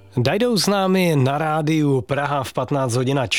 Dajdou s námi na rádiu Praha v 15 hodin a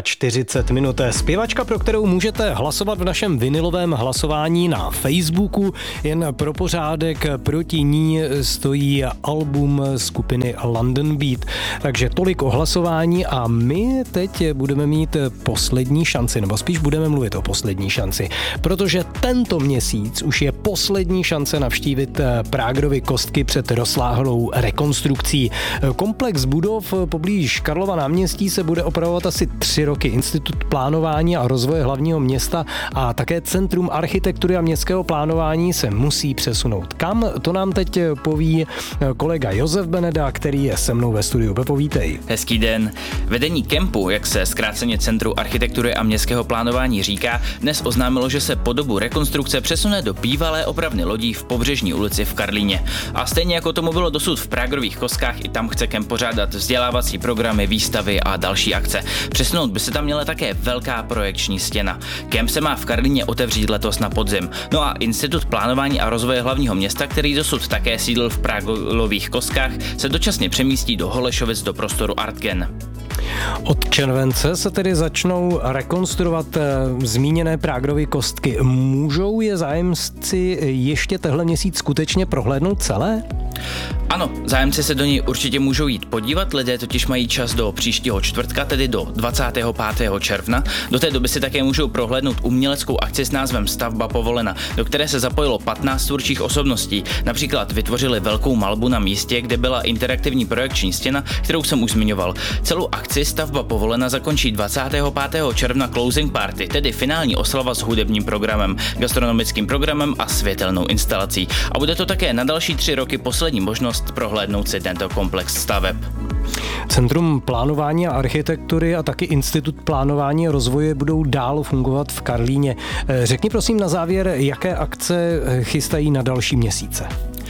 40 minut. Zpěvačka, pro kterou můžete hlasovat v našem vinilovém hlasování na Facebooku. Jen pro pořádek, proti ní stojí album skupiny London Beat. Takže tolik o hlasování a my teď budeme mít poslední šanci, nebo spíš budeme mluvit o poslední šanci, protože tento měsíc už je poslední šance navštívit Prágerovy kostky před rozsáhlou rekonstrukcí. Komplex budov poblíž Karlova náměstí se bude opravovat asi 3 roky. Institut plánování a rozvoje hlavního města a také Centrum architektury a městského plánování se musí přesunout. Kam? To nám teď poví kolega Josef Beneda, který je se mnou ve studiu. Pepo, vítej. Hezký den. Vedení kempu, jak se zkráceně Centru architektury a městského plánování říká, dnes oznámilo, že se po dobu rekonstrukce přesune do bývalé opravny lodí v Pobřežní ulici v Karlíně. A stejně jako tomu bylo dosud v Prágerových kostkách, i tam chce kemp pořádat vzdělávací programy, výstavy a další akce. Přesunout by se tam měla také velká projekční stěna. Kemp se má v Karlíně otevřít letos na podzim. No a Institut plánování a rozvoje hlavního města, který dosud také sídlil v Prágerových kostkách, se dočasně přemístí do Holešovic do prostoru Artgen. Od července se tedy začnou rekonstruovat zmíněné Prágerovy kostky. Můžou je zájemci ještě tehle měsíc skutečně prohlédnout celé? Ano, zájemci se do něj určitě můžou jít podívat, lidé totiž mají čas do příštího čtvrtka, tedy do 25. června. Do té doby si také můžou prohlédnout uměleckou akci s názvem Stavba povolena, do které se zapojilo 15 tvůrčích osobností. Například vytvořili velkou malbu na místě, kde byla interaktivní projekční stěna, kterou jsem už zmiňoval. Celou akci Stavba povolena zakončí 25. června closing party, tedy finální oslava s hudebním programem, gastronomickým programem a světelnou instalací. A bude to také na další 3 roky poslední možnost prohlédnout si tento komplex staveb. Centrum plánování a architektury a taky Institut plánování a rozvoje budou dál fungovat v Karlíně. Řekni prosím na závěr, jaké akce chystají na další měsíce.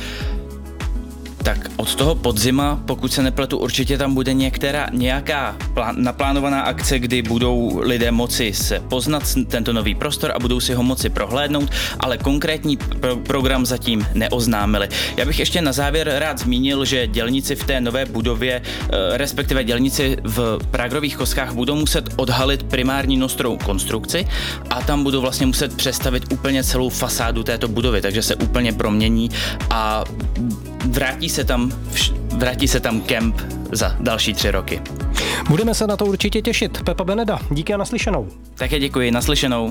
Tak od toho podzima, pokud se nepletu, určitě tam bude nějaká naplánovaná akce, kdy budou lidé moci se poznat tento nový prostor a budou si ho moci prohlédnout, ale konkrétní program zatím neoznámili. Já bych ještě na závěr rád zmínil, že dělníci v té nové budově, respektive dělníci v Prágerových kostkách budou muset odhalit primární nostrou konstrukci a tam budou vlastně muset přestavit úplně celou fasádu této budovy, takže se úplně promění a vrátí se tam kemp za další 3 roky. Budeme se na to určitě těšit. Pepa Beneda, díky a naslyšenou. Také děkuji, naslyšenou.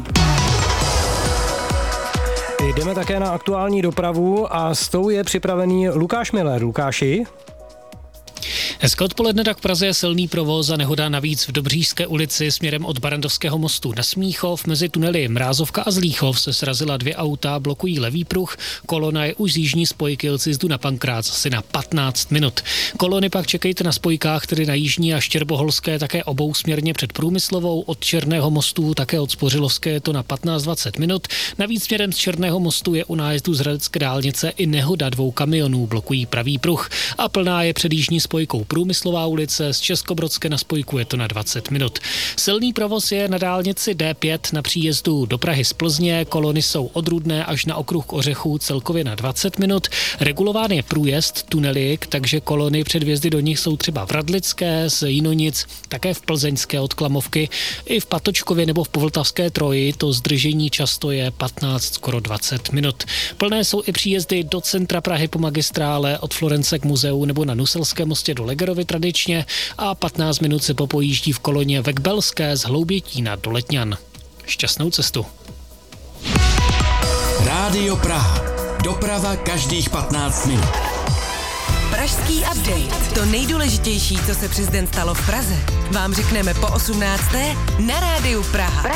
Jdeme také na aktuální dopravu a s tou je připravený Lukáš Miller. Lukáši? Hezké odpoledne, tak v Praze je silný provoz a nehoda navíc v Dobříšské ulici směrem od Barrandovského mostu na Smíchov. Mezi tunely Mrázovka a Zlíchov se srazila 2 auta, blokují levý pruh. Kolona je už z jižní spojky Lcizdu na Pankrác asi na 15 minut. Kolony pak čekejte na spojkách, tedy na jižní a Štěrboholské, také obousměrně před Průmyslovou, od Černého mostu, také od Spořilovské je to na 15-20 minut. Navíc směrem z Černého mostu je u nájezdu z Hradecké dálnice i nehoda 2 kamionů, blokují pravý pruh a plná je před jižní spojkou Průmyslová ulice, z Českobrodské na spojku je to na 20 minut. Silný provoz je na dálnici D5 na příjezdu do Prahy z Plzně, kolony jsou od Rudné až na okruh k Ořechů celkově na 20 minut. Regulován je průjezd tunely, takže kolony před vjezdy do nich jsou třeba v Radlické, z Jinonic, také v Plzeňské od Klamovky, i v Patočkově nebo v Povltavské Troji, to zdržení často je 15, skoro 20 minut. Plné jsou i příjezdy do centra Prahy po magistrále, od Florence k muzeu nebo na Nuselském mostě do Legerovy tradičně a 15 minut se popojíždí v koloně ve Kbelské z Hloubětína do Letňan. Šťastnou cestu. Rádio Praha. Doprava každých 15 minut. Pražský update. To nejdůležitější, co se přes den stalo v Praze, vám řekneme po 18. na Rádiu Praha.